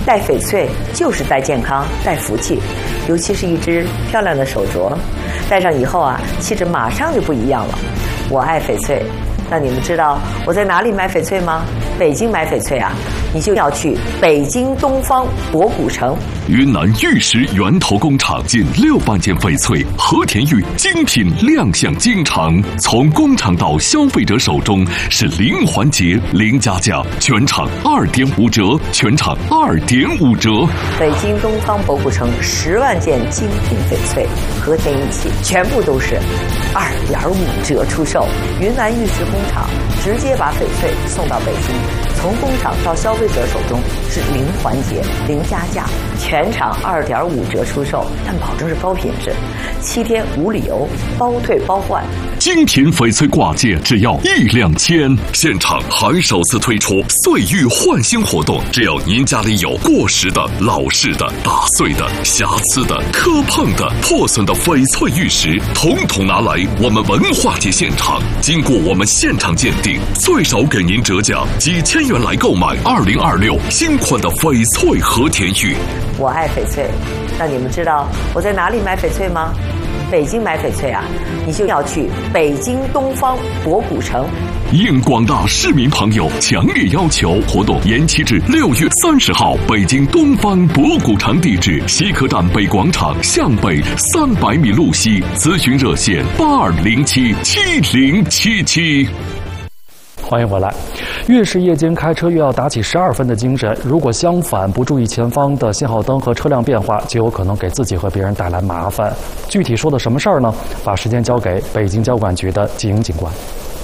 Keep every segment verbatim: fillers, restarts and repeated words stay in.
戴翡翠就是戴健康、戴福气，尤其是一只漂亮的手镯，戴上以后啊，气质马上就不一样了。我爱翡翠，那你们知道我在哪里买翡翠吗？北京买翡翠啊，你就要去北京东方博古城。 云南玉石源头工厂近六万件翡翠和田玉精品亮相京城，从工厂到消费者手中是零环节、零加价，全场二点五折，全场二点五折。 北京东方博古城十万件精品翡翠和田玉器，全部都是二点五折出售。云南玉石工厂直接把翡翠送到北京，从工厂到消费者手中是零环节、零加价，全场二点五折出售，但保证是高品质，七天无理由，包退包换。 精品翡翠挂件只要一两千，现场还首次推出岁玉换新活动，只要您家里有过时的、老式的、打碎的、瑕疵的、磕碰的、破损的翡翠玉石，统统拿来我们文化节现场，经过我们现场鉴定，最少给您折价几千元来购买二零二六新款的翡翠和田玉。 我爱翡翠，那你们知道我在哪里买翡翠吗？北京买翡翠啊，你就要去北京东方博古城。 应广大市民朋友强烈要求，活动延期至六月三十号。北京东方博古城地址：西客站北广场向北三百米路西。咨询热线：八二零七七零七七。 欢迎回来。越是夜间开车，越要打起十二分的精神。如果相反，不注意前方的信号灯和车辆变化，就有可能给自己和别人带来麻烦。具体说的什么事儿呢？把时间交给北京交管局的季英警官。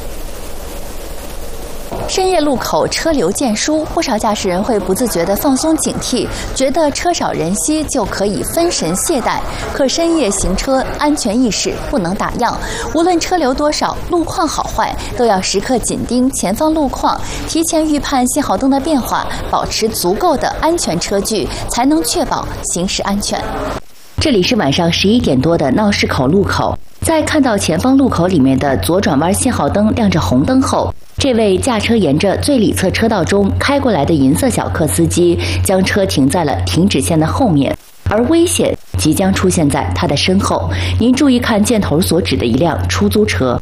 深夜路口车流渐疏，不少驾驶人会不自觉地放松警惕，觉得车少人稀就可以分神懈怠。可深夜行车安全意识不能打烊，无论车流多少，路况好坏，都要时刻紧盯前方路况，提前预判信号灯的变化，保持足够的安全车距，才能确保行驶安全。 这里是晚上十一点多的闹市口路口，在看到前方路口里面的左转弯信号灯亮着红灯后，这位驾车沿着最里侧车道中开过来的银色小客司机将车停在了停止线的后面，而危险即将出现在他的身后。您注意看箭头所指的一辆出租车。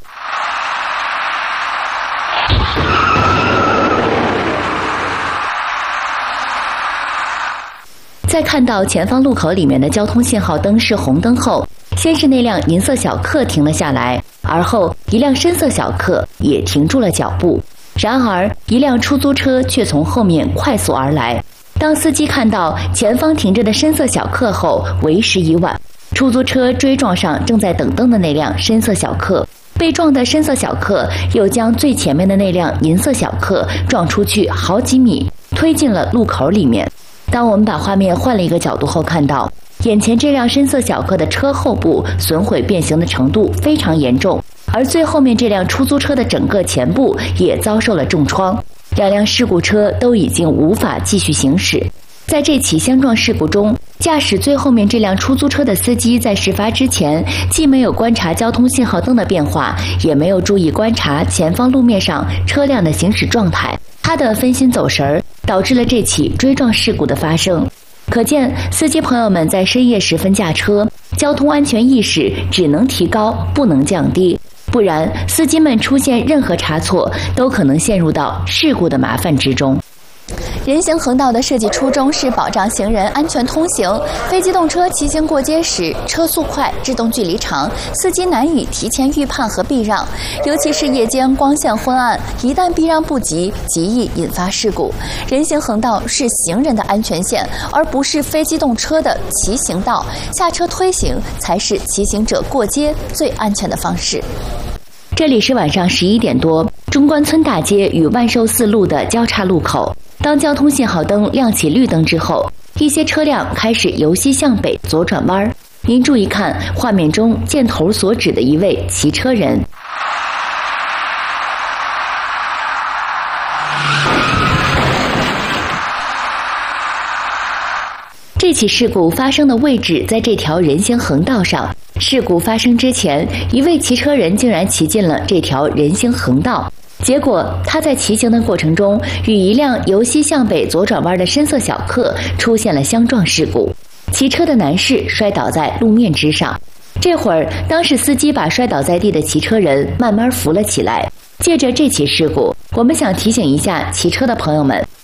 在看到前方路口里面的交通信号灯是红灯后，先是那辆银色小客停了下来，而后一辆深色小客也停住了脚步。然而一辆出租车却从后面快速而来，当司机看到前方停着的深色小客后，为时已晚，出租车追撞上正在等灯的那辆深色小客，被撞的深色小客又将最前面的那辆银色小客撞出去好几米，推进了路口里面。当我们把画面换了一个角度后，看到眼前这辆深色小客的车后部损毁变形的程度非常严重，而最后面这辆出租车的整个前部也遭受了重创，两辆事故车都已经无法继续行驶。在这起相撞事故中，驾驶最后面这辆出租车的司机在事发之前既没有观察交通信号灯的变化，也没有注意观察前方路面上车辆的行驶状态，他的分心走神儿导致了这起追撞事故的发生。可见司机朋友们在深夜时分驾车，交通安全意识只能提高不能降低，不然司机们出现任何差错都可能陷入到事故的麻烦之中。 人行横道的设计初衷是保障行人安全通行，非机动车骑行过街时车速快、制动距离长，司机难以提前预判和避让，尤其是夜间光线昏暗，一旦避让不及，极易引发事故。人行横道是行人的安全线，而不是非机动车的骑行道，下车推行才是骑行者过街最安全的方式。 这里是晚上十一点多，中关村大街与万寿寺路的交叉路口。当交通信号灯亮起绿灯之后，一些车辆开始由西向北左转弯。您注意看画面中箭头所指的一位骑车人。这起事故发生的位置在这条人行横道上。事故发生之前，一位骑车人竟然骑进了这条人行横道。 结果他在骑行的过程中与一辆由西向北左转弯的深色小客出现了相撞事故，骑车的男士摔倒在路面之上。这会儿，当事司机把摔倒在地的骑车人慢慢扶了起来。借着这起事故，我们想提醒一下骑车的朋友们，